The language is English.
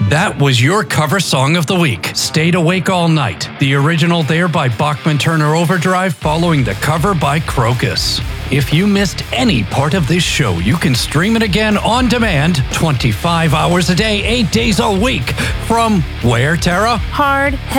That was your cover song of the week, Stayed Awake All Night, the original there by Bachman Turner Overdrive following the cover by Crocus. If you missed any part of this show, you can stream it again on demand 25 hours a day, 8 days a week. From where, Tara? Hard